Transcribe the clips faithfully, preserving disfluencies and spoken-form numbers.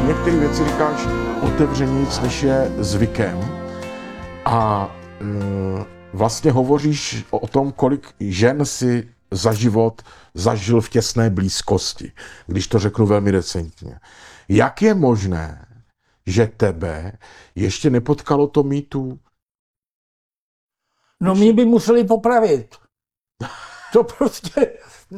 některé věci říkáš otevřenějc, než je zvykem. A e, vlastně hovoříš o tom, kolik žen si za život zažil v těsné blízkosti, když to řeknu velmi decentně. Jak je možné, že tebe ještě nepotkalo to mýtu? No mě by museli popravit. To prostě...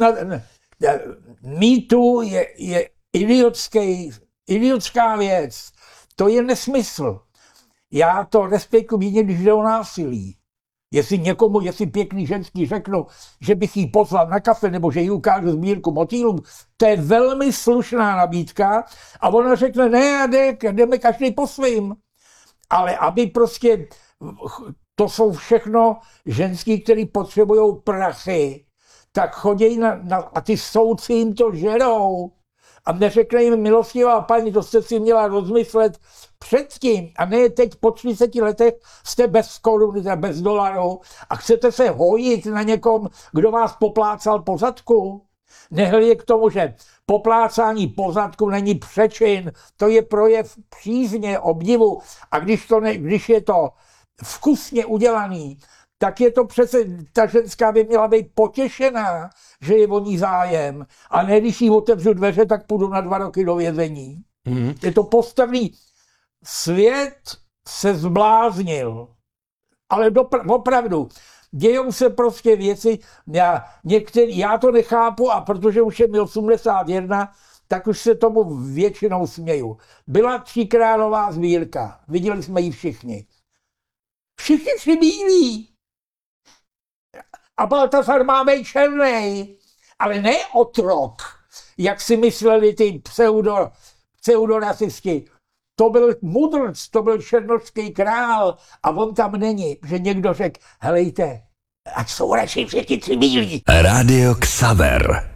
Mýtu je, je idiotský, idiotská věc. To je nesmysl. Já to respektuji jedině, když jde o násilí. Jestli někomu, jestli pěkný ženský řeknu, že bych jí pozval na kafe nebo že jí ukážu sbírku motýlů, to je velmi slušná nabídka a ona řekne, ne, ne, jdeme každý po svým. Ale aby prostě, to jsou všechno ženský, který potřebují prachy, tak chodí na, na, a ty soudci jim to žerou. A neřekne jim, milostivá paní, to jste si měla rozmyslet předtím. A ne teď po třiceti letech jste bez koruny, bez dolaru a chcete se hojit na někom, kdo vás poplácal po zadku. Nehledě k tomu, že poplácání po zadku není přečin, to je projev přízně, obdivu. A když, to ne, když je to vkusně udělaný, tak je to přece, ta ženská by měla být potěšená, že je o ní zájem. A ne, když jí otevřu dveře, tak půjdu na dva roky do vězení. Mm. Je to postavný. Svět se zbláznil. Ale dopra- opravdu, dějou se prostě věci, já, některý, já to nechápu a protože už je mi osmdesát jedna, tak už se tomu většinou směju. Byla tříkrálová sbírka, viděli jsme ji všichni. Všichni tři bílí. A Baltasar má být černej, ale ne otrok, jak si mysleli ty pseudo, pseudorasisti. To byl mudrc, to byl černošský král a on tam není, že někdo řekl, helejte, ať jsou radši všichni tři bílí. Rádio Xaver.